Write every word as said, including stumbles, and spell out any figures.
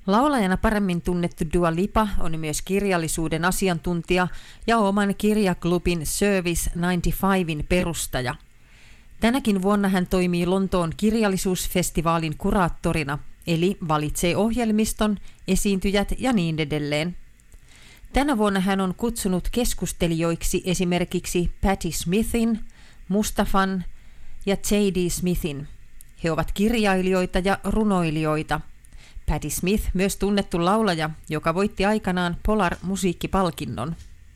Laulajana paremmin tunnettu Dua Lipa on myös kirjallisuuden asiantuntija ja oman kirjaklubin Service yhdeksänkymmentäviiden perustaja. Tänäkin vuonna hän toimii Lontoon kirjallisuusfestivaalin kuraattorina, eli valitsee ohjelmiston, esiintyjät ja niin edelleen. Tänä vuonna hän on kutsunut keskustelijoiksi esimerkiksi Patti Smithin, Mustafan ja J D Smithin. He ovat kirjailijoita ja runoilijoita. Patti Smith myös tunnettu laulaja, joka voitti aikanaan Polar-musiikkipalkinnon.